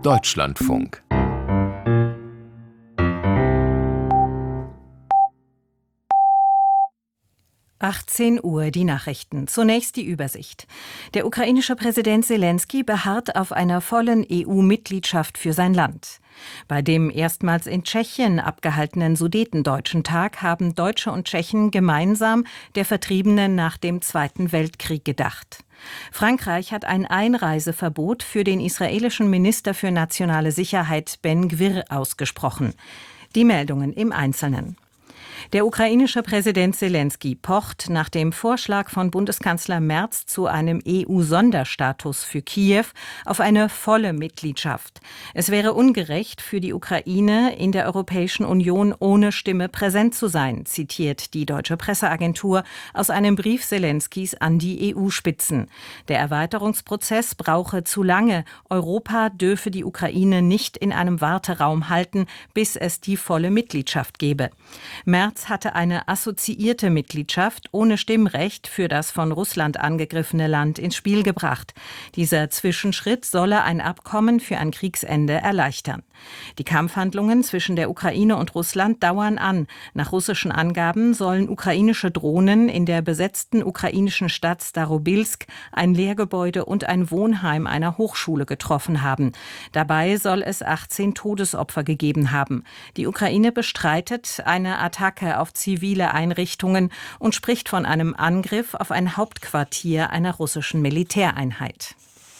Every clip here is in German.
Deutschlandfunk. Uhr die Nachrichten. Zunächst die Übersicht. Der ukrainische Präsident Selenskyj beharrt auf einer vollen EU-Mitgliedschaft für sein Land. Bei dem erstmals in Tschechien abgehaltenen Sudetendeutschen Tag haben Deutsche und Tschechen gemeinsam der Vertriebenen nach dem Zweiten Weltkrieg gedacht. Frankreich hat ein Einreiseverbot für den israelischen Minister für nationale Sicherheit Ben Gvir ausgesprochen. Die Meldungen im Einzelnen. Der ukrainische Präsident Selenskyj pocht nach dem Vorschlag von Bundeskanzler Merz zu einem EU-Sonderstatus für Kiew auf eine volle Mitgliedschaft. Es wäre ungerecht für die Ukraine, in der Europäischen Union ohne Stimme präsent zu sein, zitiert die deutsche Presseagentur aus einem Brief Selenskyjs an die EU-Spitzen. Der Erweiterungsprozess brauche zu lange. Europa dürfe die Ukraine nicht in einem Warteraum halten, bis es die volle Mitgliedschaft gebe. Merz hatte eine assoziierte Mitgliedschaft ohne Stimmrecht für das von Russland angegriffene Land ins Spiel gebracht. Dieser Zwischenschritt solle ein Abkommen für ein Kriegsende erleichtern. Die Kampfhandlungen zwischen der Ukraine und Russland dauern an. Nach russischen Angaben sollen ukrainische Drohnen in der besetzten ukrainischen Stadt Starobilsk ein Lehrgebäude und ein Wohnheim einer Hochschule getroffen haben. Dabei soll es 18 Todesopfer gegeben haben. Die Ukraine bestreitet eine Attacke auf zivile Einrichtungen und spricht von einem Angriff auf ein Hauptquartier einer russischen Militäreinheit.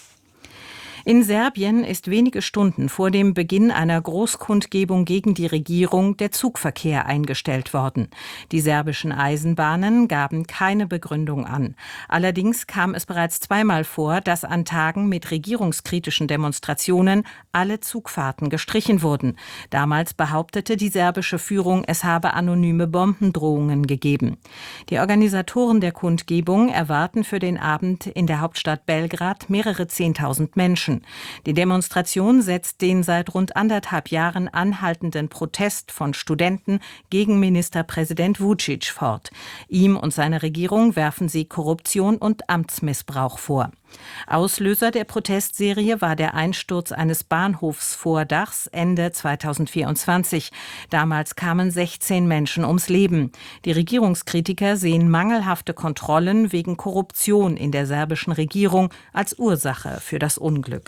In Serbien ist wenige Stunden vor dem Beginn einer Großkundgebung gegen die Regierung der Zugverkehr eingestellt worden. Die serbischen Eisenbahnen gaben keine Begründung an. Allerdings kam es bereits zweimal vor, dass an Tagen mit regierungskritischen Demonstrationen alle Zugfahrten gestrichen wurden. Damals behauptete die serbische Führung, es habe anonyme Bombendrohungen gegeben. Die Organisatoren der Kundgebung erwarten für den Abend in der Hauptstadt Belgrad mehrere 10.000 Menschen. Die Demonstration setzt den seit rund 1,5 Jahren anhaltenden Protest von Studenten gegen Ministerpräsident Vučić fort. Ihm und seiner Regierung werfen sie Korruption und Amtsmissbrauch vor. Auslöser der Protestserie war der Einsturz eines Bahnhofsvordachs Ende 2024. Damals kamen 16 Menschen ums Leben. Die Regierungskritiker sehen mangelhafte Kontrollen wegen Korruption in der serbischen Regierung als Ursache für das Unglück.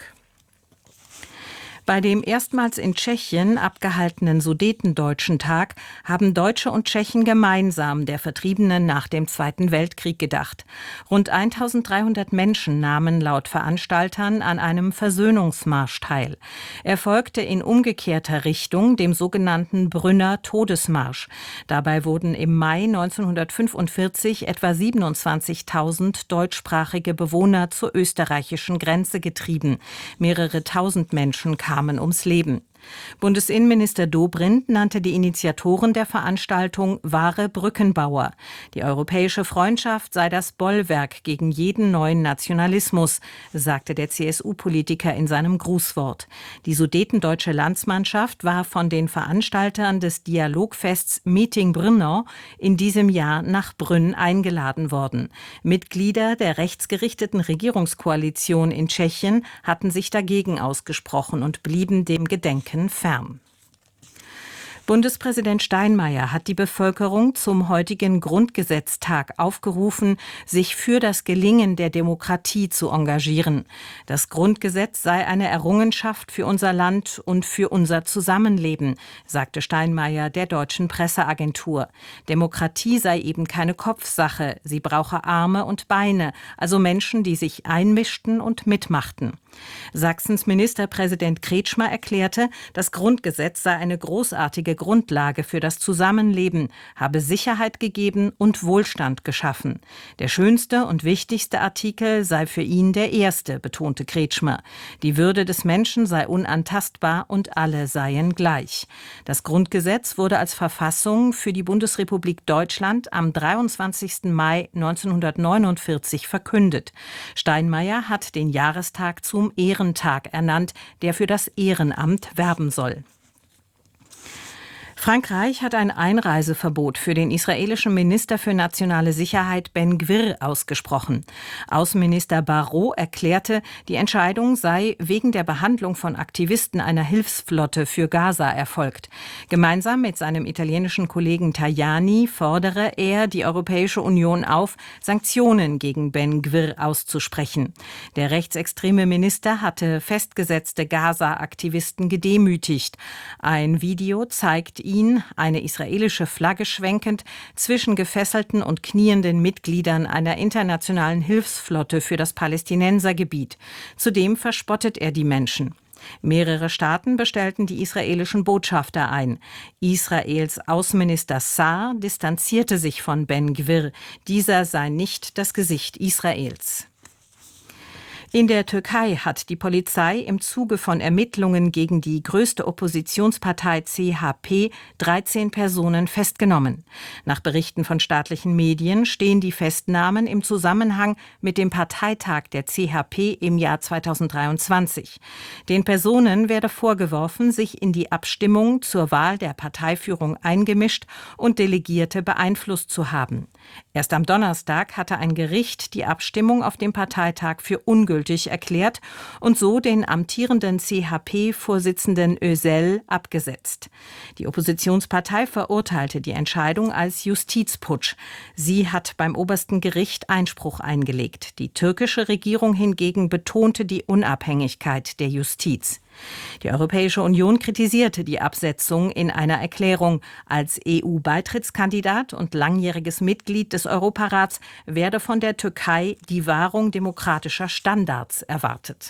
Bei dem erstmals in Tschechien abgehaltenen Sudetendeutschen Tag haben Deutsche und Tschechen gemeinsam der Vertriebenen nach dem Zweiten Weltkrieg gedacht. Rund 1.300 Menschen nahmen laut Veranstaltern an einem Versöhnungsmarsch teil. Er folgte in umgekehrter Richtung dem sogenannten Brünner Todesmarsch. Dabei wurden im Mai 1945 etwa 27.000 deutschsprachige Bewohner zur österreichischen Grenze getrieben. Mehrere tausend Menschen kamen ums Leben. Bundesinnenminister Dobrindt nannte die Initiatoren der Veranstaltung wahre Brückenbauer. Die europäische Freundschaft sei das Bollwerk gegen jeden neuen Nationalismus, sagte der CSU-Politiker in seinem Grußwort. Die sudetendeutsche Landsmannschaft war von den Veranstaltern des Dialogfests Meeting Brno in diesem Jahr nach Brünn eingeladen worden. Mitglieder der rechtsgerichteten Regierungskoalition in Tschechien hatten sich dagegen ausgesprochen und blieben dem Gedenken fern. Bundespräsident Steinmeier hat die Bevölkerung zum heutigen Grundgesetztag aufgerufen, sich für das Gelingen der Demokratie zu engagieren. Das Grundgesetz sei eine Errungenschaft für unser Land und für unser Zusammenleben, sagte Steinmeier der deutschen Presseagentur. Demokratie sei eben keine Kopfsache, sie brauche Arme und Beine, also Menschen, die sich einmischten und mitmachten. Sachsens Ministerpräsident Kretschmer erklärte, das Grundgesetz sei eine großartige Grundlage für das Zusammenleben, habe Sicherheit gegeben und Wohlstand geschaffen. Der schönste und wichtigste Artikel sei für ihn der erste, betonte Kretschmer. Die Würde des Menschen sei unantastbar und alle seien gleich. Das Grundgesetz wurde als Verfassung für die Bundesrepublik Deutschland am 23. Mai 1949 verkündet. Steinmeier hat den Jahrestag zum Ehrentag ernannt, der für das Ehrenamt werben soll. Frankreich hat ein Einreiseverbot für den israelischen Minister für nationale Sicherheit Ben Gvir ausgesprochen. Außenminister Barrot erklärte, die Entscheidung sei wegen der Behandlung von Aktivisten einer Hilfsflotte für Gaza erfolgt. Gemeinsam mit seinem italienischen Kollegen Tajani fordere er die Europäische Union auf, Sanktionen gegen Ben Gvir auszusprechen. Der rechtsextreme Minister hatte festgesetzte Gaza-Aktivisten gedemütigt. Ein Video zeigt ihn, eine israelische Flagge schwenkend, zwischen gefesselten und knienden Mitgliedern einer internationalen Hilfsflotte für das Palästinensergebiet. Zudem verspottet er die Menschen. Mehrere Staaten bestellten die israelischen Botschafter ein. Israels Außenminister Saar distanzierte sich von Ben Gvir. Dieser sei nicht das Gesicht Israels. In der Türkei hat die Polizei im Zuge von Ermittlungen gegen die größte Oppositionspartei CHP 13 Personen festgenommen. Nach Berichten von staatlichen Medien stehen die Festnahmen im Zusammenhang mit dem Parteitag der CHP im Jahr 2023. Den Personen werde vorgeworfen, sich in die Abstimmung zur Wahl der Parteiführung eingemischt und Delegierte beeinflusst zu haben. Erst am Donnerstag hatte ein Gericht die Abstimmung auf dem Parteitag für ungültig erklärt und so den amtierenden CHP-Vorsitzenden Özel abgesetzt. Die Oppositionspartei verurteilte die Entscheidung als Justizputsch. Sie hat beim obersten Gericht Einspruch eingelegt. Die türkische Regierung hingegen betonte die Unabhängigkeit der Justiz. Die Europäische Union kritisierte die Absetzung in einer Erklärung. Als EU-Beitrittskandidat und langjähriges Mitglied des Europarats werde von der Türkei die Wahrung demokratischer Standards erwartet.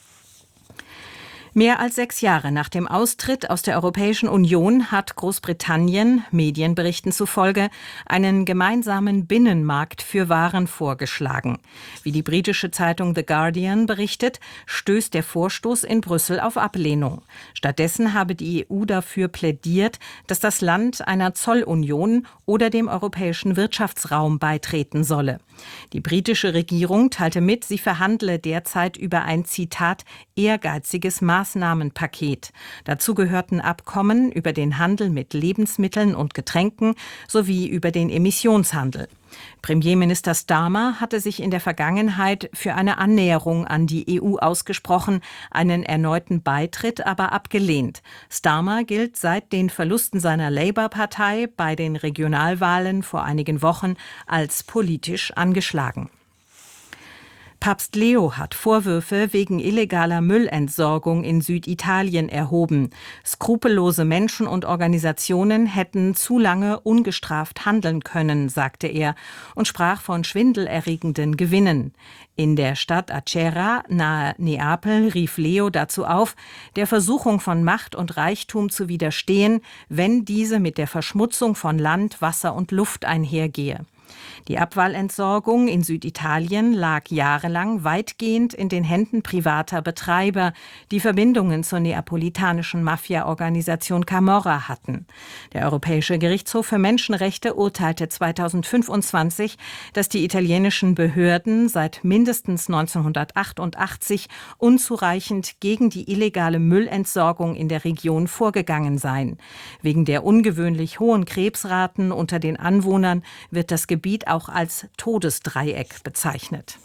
Mehr als 6 Jahre nach dem Austritt aus der Europäischen Union hat Großbritannien, Medienberichten zufolge, einen gemeinsamen Binnenmarkt für Waren vorgeschlagen. Wie die britische Zeitung The Guardian berichtet, stößt der Vorstoß in Brüssel auf Ablehnung. Stattdessen habe die EU dafür plädiert, dass das Land einer Zollunion oder dem europäischen Wirtschaftsraum beitreten solle. Die britische Regierung teilte mit, sie verhandle derzeit über ein, Zitat, ehrgeiziges Maßnahmenpaket. Dazu gehörten Abkommen über den Handel mit Lebensmitteln und Getränken sowie über den Emissionshandel. Premierminister Starmer hatte sich in der Vergangenheit für eine Annäherung an die EU ausgesprochen, einen erneuten Beitritt aber abgelehnt. Starmer gilt seit den Verlusten seiner Labour-Partei bei den Regionalwahlen vor einigen Wochen als politisch angeschlagen. Papst Leo hat Vorwürfe wegen illegaler Müllentsorgung in Süditalien erhoben. Skrupellose Menschen und Organisationen hätten zu lange ungestraft handeln können, sagte er und sprach von schwindelerregenden Gewinnen. In der Stadt Acerra nahe Neapel rief Leo dazu auf, der Versuchung von Macht und Reichtum zu widerstehen, wenn diese mit der Verschmutzung von Land, Wasser und Luft einhergehe. Die Abfallentsorgung in Süditalien lag jahrelang weitgehend in den Händen privater Betreiber, die Verbindungen zur neapolitanischen Mafia-Organisation Camorra hatten. Der Europäische Gerichtshof für Menschenrechte urteilte 2025, dass die italienischen Behörden seit mindestens 1988 unzureichend gegen die illegale Müllentsorgung in der Region vorgegangen seien. Wegen der ungewöhnlich hohen Krebsraten unter den Anwohnern wird das Gebiet auch als Todesdreieck bezeichnet.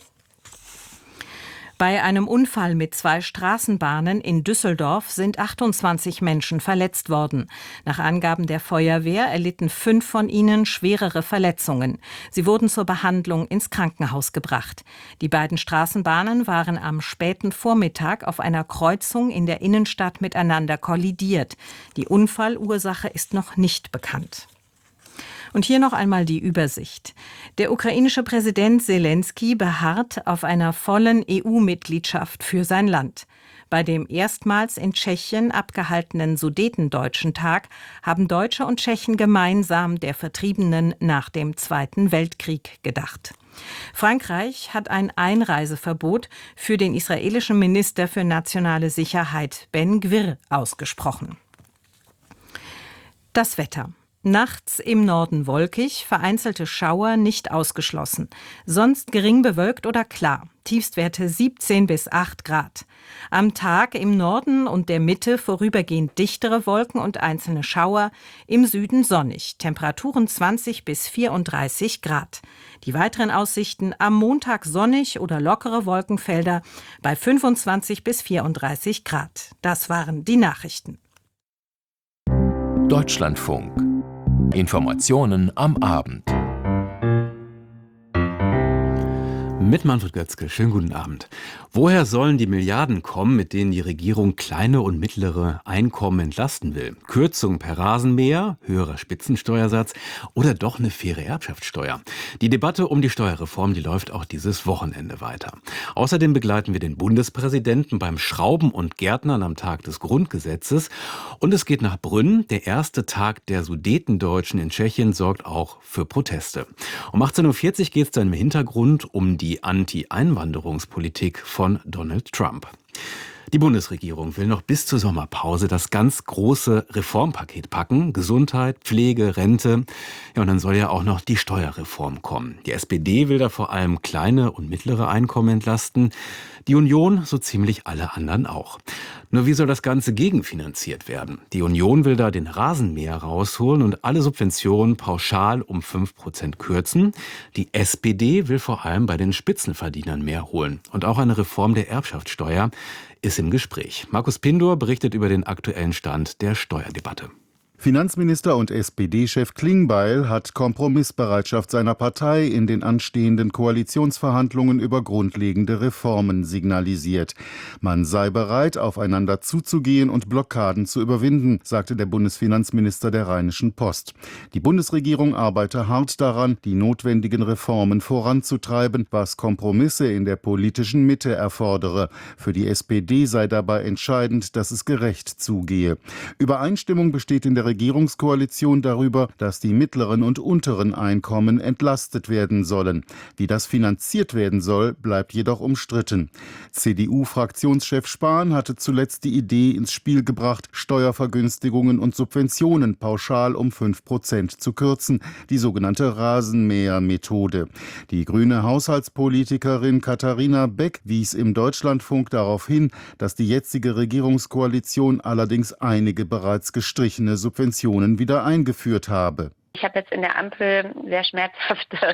Bei einem Unfall mit 2 Straßenbahnen in Düsseldorf sind 28 Menschen verletzt worden. Nach Angaben der Feuerwehr erlitten 5 von ihnen schwerere Verletzungen. Sie wurden zur Behandlung ins Krankenhaus gebracht. Die beiden Straßenbahnen waren am späten Vormittag auf einer Kreuzung in der Innenstadt miteinander kollidiert. Die Unfallursache ist noch nicht bekannt. Und hier noch einmal die Übersicht. Der ukrainische Präsident Selenskyj beharrt auf einer vollen EU-Mitgliedschaft für sein Land. Bei dem erstmals in Tschechien abgehaltenen Sudetendeutschen Tag haben Deutsche und Tschechen gemeinsam der Vertriebenen nach dem Zweiten Weltkrieg gedacht. Frankreich hat ein Einreiseverbot für den israelischen Minister für nationale Sicherheit Ben Gvir ausgesprochen. Das Wetter. Nachts im Norden wolkig, vereinzelte Schauer nicht ausgeschlossen. Sonst gering bewölkt oder klar. Tiefstwerte 17 bis 8 Grad. Am Tag im Norden und der Mitte vorübergehend dichtere Wolken und einzelne Schauer. Im Süden sonnig. Temperaturen 20 bis 34 Grad. Die weiteren Aussichten: am Montag sonnig oder lockere Wolkenfelder bei 25 bis 34 Grad. Das waren die Nachrichten. Deutschlandfunk. Informationen am Abend. Mit Manfred Götzke. Schönen guten Abend. Woher sollen die Milliarden kommen, mit denen die Regierung kleine und mittlere Einkommen entlasten will? Kürzung per Rasenmäher, höherer Spitzensteuersatz oder doch eine faire Erbschaftssteuer? Die Debatte um die Steuerreform, die läuft auch dieses Wochenende weiter. Außerdem begleiten wir den Bundespräsidenten beim Schrauben und Gärtnern am Tag des Grundgesetzes. Und es geht nach Brünn. Der erste Tag der Sudetendeutschen in Tschechien sorgt auch für Proteste. Um 18.40 Uhr geht es dann im Hintergrund um die Anti-Einwanderungspolitik von Donald Trump. Die Bundesregierung will noch bis zur Sommerpause das ganz große Reformpaket packen. Gesundheit, Pflege, Rente. Ja, und dann soll ja auch noch die Steuerreform kommen. Die SPD will da vor allem kleine und mittlere Einkommen entlasten. Die Union so ziemlich alle anderen auch. Nur wie soll das Ganze gegenfinanziert werden? Die Union will da den Rasenmäher rausholen und alle Subventionen pauschal um 5% kürzen. Die SPD will vor allem bei den Spitzenverdienern mehr holen. Und auch eine Reform der Erbschaftssteuer ist im Gespräch. Markus Pindor berichtet über den aktuellen Stand der Steuerdebatte. Finanzminister und SPD-Chef Klingbeil hat Kompromissbereitschaft seiner Partei in den anstehenden Koalitionsverhandlungen über grundlegende Reformen signalisiert. Man sei bereit, aufeinander zuzugehen und Blockaden zu überwinden, sagte der Bundesfinanzminister der Rheinischen Post. Die Bundesregierung arbeite hart daran, die notwendigen Reformen voranzutreiben, was Kompromisse in der politischen Mitte erfordere. Für die SPD sei dabei entscheidend, dass es gerecht zugehe. Übereinstimmung besteht in der Regierungskoalition darüber, dass die mittleren und unteren Einkommen entlastet werden sollen. Wie das finanziert werden soll, bleibt jedoch umstritten. CDU-Fraktionschef Spahn hatte zuletzt die Idee ins Spiel gebracht, Steuervergünstigungen und Subventionen pauschal um 5% zu kürzen, die sogenannte Rasenmäher-Methode. Die grüne Haushaltspolitikerin Katharina Beck wies im Deutschlandfunk darauf hin, dass die jetzige Regierungskoalition allerdings einige bereits gestrichene Subventionen wieder eingeführt habe. Ich habe jetzt in der Ampel sehr schmerzhafte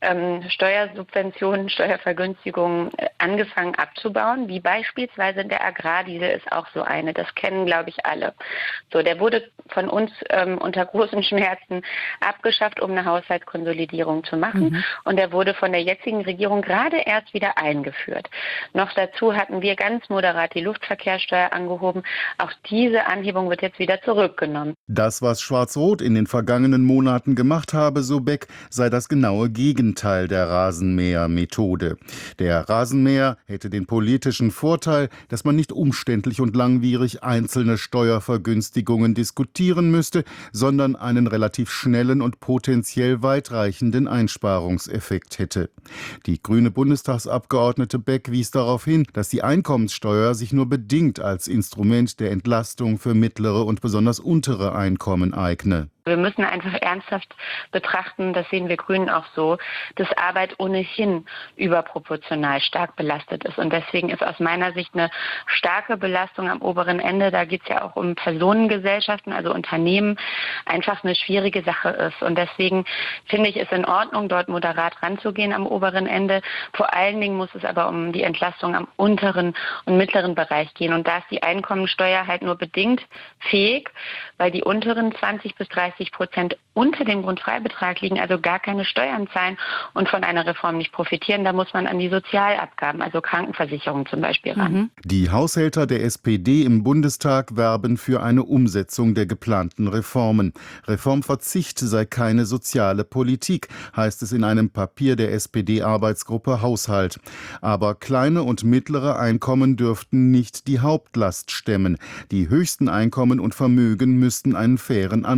Steuersubventionen, Steuervergünstigungen angefangen abzubauen, wie beispielsweise der Agrardiesel ist auch so eine. Das kennen, glaube ich, alle. So, der wurde von uns unter großen Schmerzen abgeschafft, um eine Haushaltskonsolidierung zu machen. Und der wurde von der jetzigen Regierung gerade erst wieder eingeführt. Noch dazu hatten wir ganz moderat die Luftverkehrssteuer angehoben. Auch diese Anhebung wird jetzt wieder zurückgenommen. Das, was Schwarz-Rot in den vergangenen Monaten gemacht habe, so Beck, sei das genaue Gegenteil der Rasenmäher-Methode. Der Rasenmäher hätte den politischen Vorteil, dass man nicht umständlich und langwierig einzelne Steuervergünstigungen diskutieren müsste, sondern einen relativ schnellen und potenziell weitreichenden Einsparungseffekt hätte. Die grüne Bundestagsabgeordnete Beck wies darauf hin, dass die Einkommenssteuer sich nur bedingt als Instrument der Entlastung für mittlere und besonders untere Einkommen eigne. Wir müssen einfach ernsthaft betrachten, das sehen wir Grünen auch so, dass Arbeit ohnehin überproportional stark belastet ist. Und deswegen ist aus meiner Sicht eine starke Belastung am oberen Ende, da geht es ja auch um Personengesellschaften, also Unternehmen, einfach eine schwierige Sache ist. Und deswegen finde ich es in Ordnung, dort moderat ranzugehen am oberen Ende. Vor allen Dingen muss es aber um die Entlastung am unteren und mittleren Bereich gehen. Und da ist die Einkommensteuer halt nur bedingt fähig, weil die unteren 20 bis 30% unter dem Grundfreibetrag liegen, also gar keine Steuern zahlen und von einer Reform nicht profitieren. Da muss man an die Sozialabgaben, also Krankenversicherung zum Beispiel ran. Die Haushälter der SPD im Bundestag werben für eine Umsetzung der geplanten Reformen. Reformverzicht sei keine soziale Politik, heißt es in einem Papier der SPD-Arbeitsgruppe Haushalt. Aber kleine und mittlere Einkommen dürften nicht die Hauptlast stemmen. Die höchsten Einkommen und Vermögen müssten einen fairen Anteil tragen.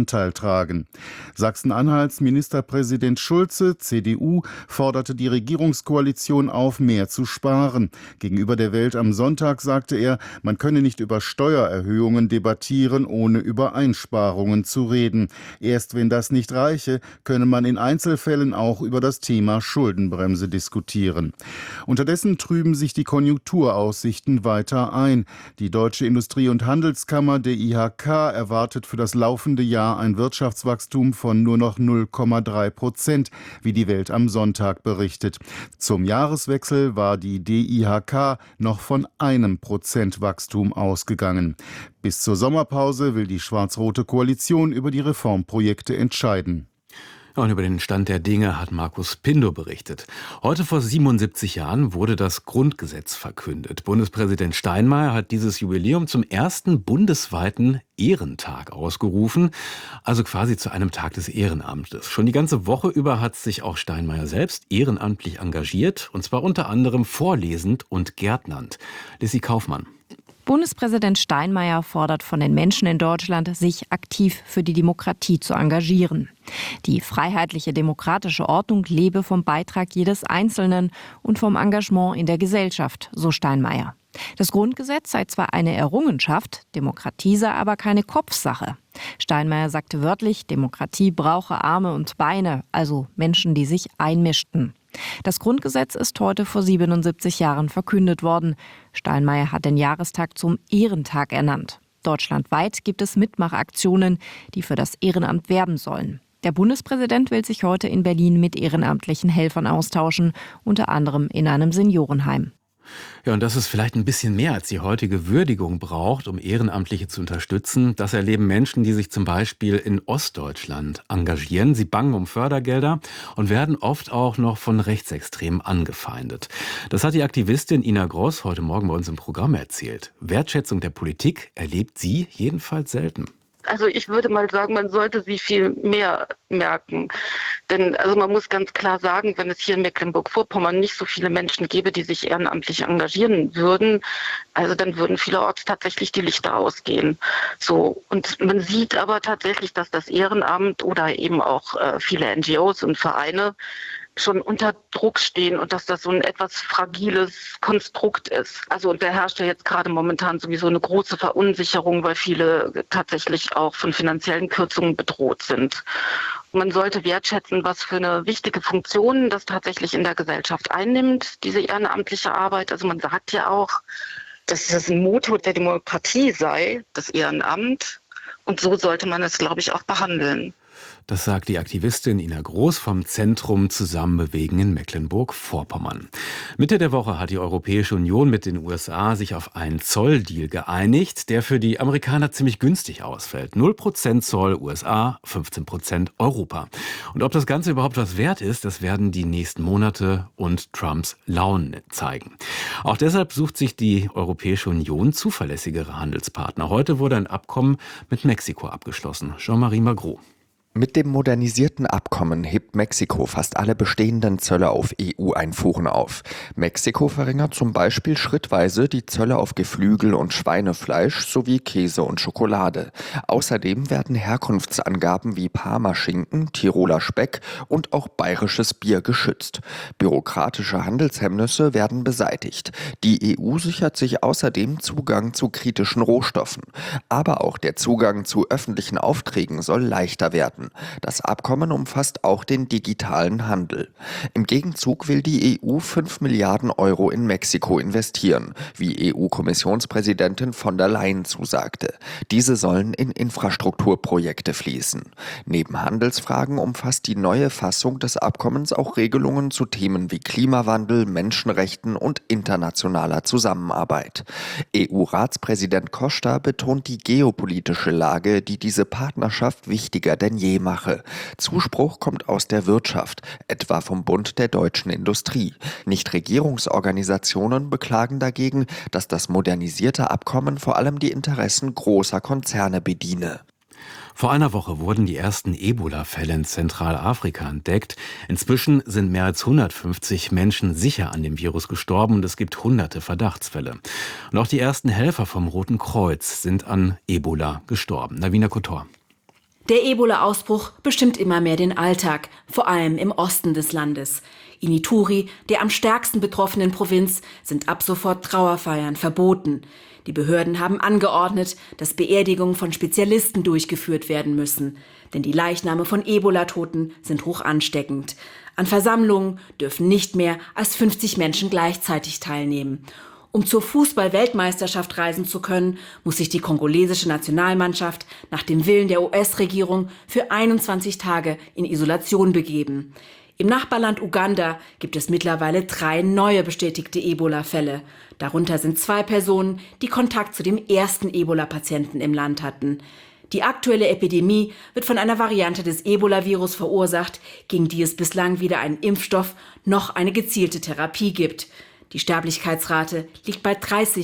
beitragen. Sachsen-Anhalts Ministerpräsident Schulze, CDU, forderte die Regierungskoalition auf, mehr zu sparen. Gegenüber der Welt am Sonntag sagte er, man könne nicht über Steuererhöhungen debattieren, ohne über Einsparungen zu reden. Erst wenn das nicht reiche, könne man in Einzelfällen auch über das Thema Schuldenbremse diskutieren. Unterdessen trüben sich die Konjunkturaussichten weiter ein. Die Deutsche Industrie- und Handelskammer, der IHK, erwartet für das laufende Jahr ein Wirtschaftswachstum von nur noch 0,3%, wie die Welt am Sonntag berichtet. Zum Jahreswechsel war die DIHK noch von 1% Wachstum ausgegangen. Bis zur Sommerpause will die schwarz-rote Koalition über die Reformprojekte entscheiden. Und über den Stand der Dinge hat Markus Pindo berichtet. Heute vor 77 Jahren wurde das Grundgesetz verkündet. Bundespräsident Steinmeier hat dieses Jubiläum zum ersten bundesweiten Ehrentag ausgerufen, also quasi zu einem Tag des Ehrenamtes. Schon die ganze Woche über hat sich auch Steinmeier selbst ehrenamtlich engagiert, und zwar unter anderem vorlesend und gärtnernd. Lissy Kaufmann. Bundespräsident Steinmeier fordert von den Menschen in Deutschland, sich aktiv für die Demokratie zu engagieren. Die freiheitliche demokratische Ordnung lebe vom Beitrag jedes Einzelnen und vom Engagement in der Gesellschaft, so Steinmeier. Das Grundgesetz sei zwar eine Errungenschaft, Demokratie sei aber keine Kopfsache. Steinmeier sagte wörtlich, Demokratie brauche Arme und Beine, also Menschen, die sich einmischten. Das Grundgesetz ist heute vor 77 Jahren verkündet worden. Steinmeier hat den Jahrestag zum Ehrentag ernannt. Deutschlandweit gibt es Mitmachaktionen, die für das Ehrenamt werben sollen. Der Bundespräsident will sich heute in Berlin mit ehrenamtlichen Helfern austauschen, unter anderem in einem Seniorenheim. Ja, und dass es vielleicht ein bisschen mehr als die heutige Würdigung braucht, um Ehrenamtliche zu unterstützen, das erleben Menschen, die sich zum Beispiel in Ostdeutschland engagieren. Sie bangen um Fördergelder und werden oft auch noch von Rechtsextremen angefeindet. Das hat die Aktivistin Ina Gross heute Morgen bei uns im Programm erzählt. Wertschätzung der Politik erlebt sie jedenfalls selten. Also ich würde mal sagen, man sollte sie viel mehr merken. Denn also man muss ganz klar sagen, wenn es hier in Mecklenburg-Vorpommern nicht so viele Menschen gäbe, die sich ehrenamtlich engagieren würden, also dann würden vielerorts tatsächlich die Lichter ausgehen. So, und man sieht aber tatsächlich, dass das Ehrenamt oder eben auch viele NGOs und Vereine schon unter Druck stehen und dass das so ein etwas fragiles Konstrukt ist. Also und da herrscht ja jetzt gerade momentan sowieso eine große Verunsicherung, weil viele tatsächlich auch von finanziellen Kürzungen bedroht sind. Man sollte wertschätzen, was für eine wichtige Funktion das tatsächlich in der Gesellschaft einnimmt, diese ehrenamtliche Arbeit. Also man sagt ja auch, dass das ein Motor der Demokratie sei, das Ehrenamt. Und so sollte man es, glaube ich, auch behandeln. Das sagt die Aktivistin Ina Gross vom Zentrum Zusammenbewegen in Mecklenburg-Vorpommern. Mitte der Woche hat die Europäische Union mit den USA sich auf einen Zolldeal geeinigt, der für die Amerikaner ziemlich günstig ausfällt. 0% Zoll USA, 15% Europa. Und ob das Ganze überhaupt was wert ist, das werden die nächsten Monate und Trumps Launen zeigen. Auch deshalb sucht sich die Europäische Union zuverlässigere Handelspartner. Heute wurde ein Abkommen mit Mexiko abgeschlossen. Jean-Marie Magro. Mit dem modernisierten Abkommen hebt Mexiko fast alle bestehenden Zölle auf EU-Einfuhren auf. Mexiko verringert zum Beispiel schrittweise die Zölle auf Geflügel und Schweinefleisch sowie Käse und Schokolade. Außerdem werden Herkunftsangaben wie Parmaschinken, Tiroler Speck und auch bayerisches Bier geschützt. Bürokratische Handelshemmnisse werden beseitigt. Die EU sichert sich außerdem Zugang zu kritischen Rohstoffen. Aber auch der Zugang zu öffentlichen Aufträgen soll leichter werden. Das Abkommen umfasst auch den digitalen Handel. Im Gegenzug will die EU 5 Milliarden Euro in Mexiko investieren, wie EU-Kommissionspräsidentin von der Leyen zusagte. Diese sollen in Infrastrukturprojekte fließen. Neben Handelsfragen umfasst die neue Fassung des Abkommens auch Regelungen zu Themen wie Klimawandel, Menschenrechten und internationaler Zusammenarbeit. EU-Ratspräsident Costa betont die geopolitische Lage, die diese Partnerschaft wichtiger denn je mache. Zuspruch kommt aus der Wirtschaft, etwa vom Bund der deutschen Industrie. Nichtregierungsorganisationen beklagen dagegen, dass das modernisierte Abkommen vor allem die Interessen großer Konzerne bediene. Vor einer Woche wurden die ersten Ebola-Fälle in Zentralafrika entdeckt. Inzwischen sind mehr als 150 Menschen sicher an dem Virus gestorben und es gibt hunderte Verdachtsfälle. Und auch die ersten Helfer vom Roten Kreuz sind an Ebola gestorben. Navina Kotor. Der Ebola-Ausbruch bestimmt immer mehr den Alltag, vor allem im Osten des Landes. In Ituri, der am stärksten betroffenen Provinz, sind ab sofort Trauerfeiern verboten. Die Behörden haben angeordnet, dass Beerdigungen von Spezialisten durchgeführt werden müssen. Denn die Leichname von Ebola-Toten sind hoch ansteckend. An Versammlungen dürfen nicht mehr als 50 Menschen gleichzeitig teilnehmen. Um zur Fußball-Weltmeisterschaft reisen zu können, muss sich die kongolesische Nationalmannschaft nach dem Willen der US-Regierung für 21 Tage in Isolation begeben. Im Nachbarland Uganda gibt es mittlerweile 3 neue bestätigte Ebola-Fälle. Darunter sind 2 Personen, die Kontakt zu dem ersten Ebola-Patienten im Land hatten. Die aktuelle Epidemie wird von einer Variante des Ebola-Virus verursacht, gegen die es bislang weder einen Impfstoff noch eine gezielte Therapie gibt. Die Sterblichkeitsrate liegt bei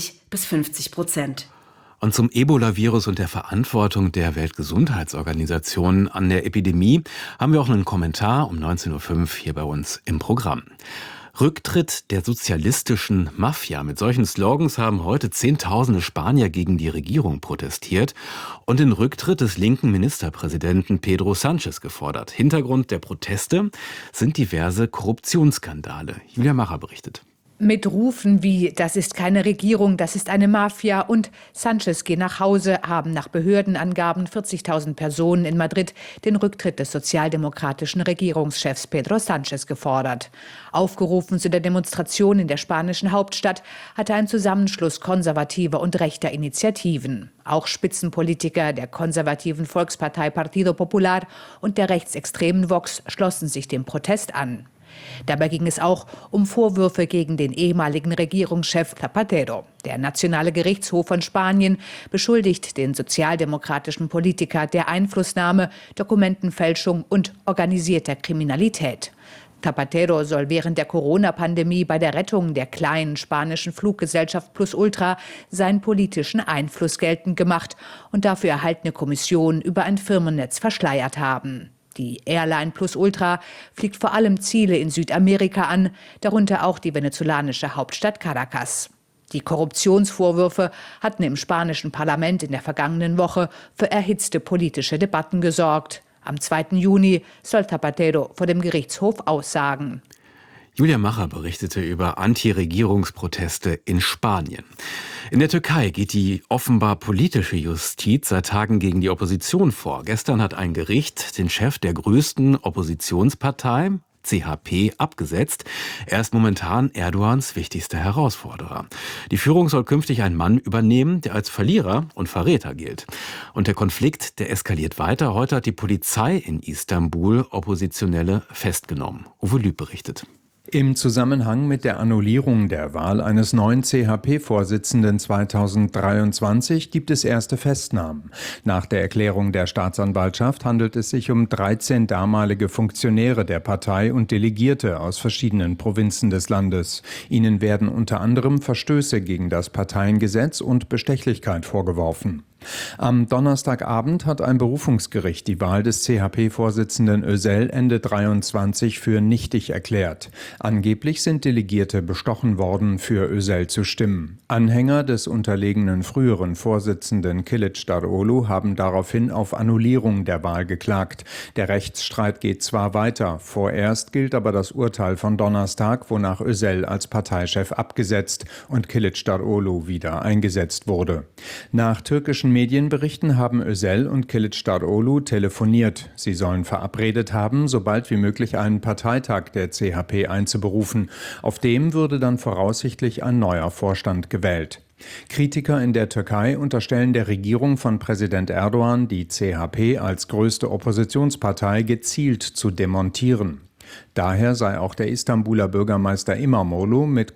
30-50%. Und zum Ebola-Virus und der Verantwortung der Weltgesundheitsorganisation an der Epidemie haben wir auch einen Kommentar um 19.05 Uhr hier bei uns im Programm. Rücktritt der sozialistischen Mafia. Mit solchen Slogans haben heute Zehntausende Spanier gegen die Regierung protestiert und den Rücktritt des linken Ministerpräsidenten Pedro Sánchez gefordert. Hintergrund der Proteste sind diverse Korruptionsskandale. Julia Macher berichtet. Mit Rufen wie „Das ist keine Regierung, das ist eine Mafia" und „Sánchez, geh nach Hause" haben nach Behördenangaben 40.000 Personen in Madrid den Rücktritt des sozialdemokratischen Regierungschefs Pedro Sánchez gefordert. Aufgerufen zu der Demonstration in der spanischen Hauptstadt hatte ein Zusammenschluss konservativer und rechter Initiativen. Auch Spitzenpolitiker der konservativen Volkspartei Partido Popular und der rechtsextremen Vox schlossen sich dem Protest an. Dabei ging es auch um Vorwürfe gegen den ehemaligen Regierungschef Zapatero. Der Nationale Gerichtshof von Spanien beschuldigt den sozialdemokratischen Politiker der Einflussnahme, Dokumentenfälschung und organisierter Kriminalität. Zapatero soll während der Corona-Pandemie bei der Rettung der kleinen spanischen Fluggesellschaft Plus Ultra seinen politischen Einfluss geltend gemacht und dafür erhaltene Kommissionen über ein Firmennetz verschleiert haben. Die Airline Plus Ultra fliegt vor allem Ziele in Südamerika an, darunter auch die venezolanische Hauptstadt Caracas. Die Korruptionsvorwürfe hatten im spanischen Parlament in der vergangenen Woche für erhitzte politische Debatten gesorgt. Am 2. Juni soll Zapatero vor dem Gerichtshof aussagen. Julia Macher berichtete über Anti-Regierungsproteste in Spanien. In der Türkei geht die offenbar politische Justiz seit Tagen gegen die Opposition vor. Gestern hat ein Gericht den Chef der größten Oppositionspartei, CHP, abgesetzt. Er ist momentan Erdogans wichtigster Herausforderer. Die Führung soll künftig ein Mann übernehmen, der als Verlierer und Verräter gilt. Und der Konflikt, der eskaliert weiter. Heute hat die Polizei in Istanbul Oppositionelle festgenommen. Uwe Lüb berichtet. Im Zusammenhang mit der Annullierung der Wahl eines neuen CHP-Vorsitzenden 2023 gibt es erste Festnahmen. Nach der Erklärung der Staatsanwaltschaft handelt es sich um 13 damalige Funktionäre der Partei und Delegierte aus verschiedenen Provinzen des Landes. Ihnen werden unter anderem Verstöße gegen das Parteiengesetz und Bestechlichkeit vorgeworfen. Am Donnerstagabend hat ein Berufungsgericht die Wahl des CHP-Vorsitzenden Özel Ende 23 für nichtig erklärt. Angeblich sind Delegierte bestochen worden, für Özel zu stimmen. Anhänger des unterlegenen früheren Vorsitzenden Kılıçdaroğlu haben daraufhin auf Annullierung der Wahl geklagt. Der Rechtsstreit geht zwar weiter, vorerst gilt aber das Urteil von Donnerstag, wonach Özel als Parteichef abgesetzt und Kılıçdaroğlu wieder eingesetzt wurde. Nach türkischen Medienberichten haben Özel und Kılıçdaroğlu telefoniert. Sie sollen verabredet haben, so bald wie möglich einen Parteitag der CHP einzuberufen. Auf dem würde dann voraussichtlich ein neuer Vorstand gewählt. Kritiker in der Türkei unterstellen der Regierung von Präsident Erdogan, die CHP als größte Oppositionspartei gezielt zu demontieren. Daher sei auch der Istanbuler Bürgermeister İmamoğlu mit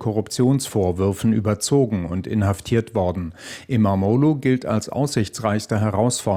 Korruptionsvorwürfen überzogen und inhaftiert worden. İmamoğlu gilt als aussichtsreichster Herausforderer